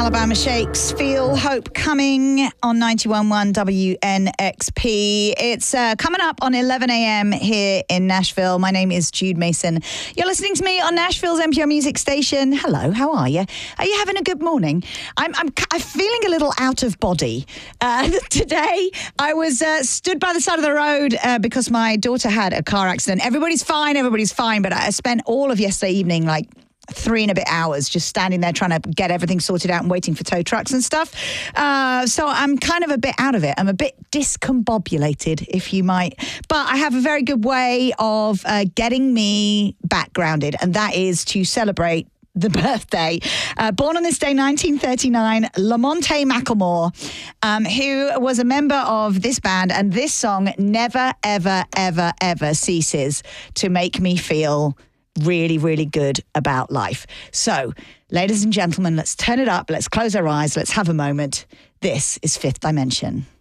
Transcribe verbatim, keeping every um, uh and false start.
Alabama Shakes, Feel Hope Coming on ninety-one point one W N X P. It's uh, coming up on eleven a.m. here in Nashville. My name is Jude Mason. You're listening to me on Nashville's N P R Music Station. Hello, how are you? Are you having a good morning? I'm I'm, I'm feeling a little out of body. Uh, today, I was uh, stood by the side of the road uh, because my daughter had a car accident. Everybody's fine, everybody's fine, but I spent all of yesterday evening, like, three and a bit hours just standing there trying to get everything sorted out and waiting for tow trucks and stuff. Uh, so I'm kind of a bit out of it. I'm a bit discombobulated, if you might. But I have a very good way of uh, getting me back grounded, and that is to celebrate the birthday. Uh, born on this day, nineteen thirty-nine, Lamonte Macklemore, um, who was a member of this band, and this song never, ever, ever, ever ceases to make me feel really, really good about life. So, ladies and gentlemen, let's turn it up. Let's close our eyes. Let's have a moment. This is Fifth Dimension.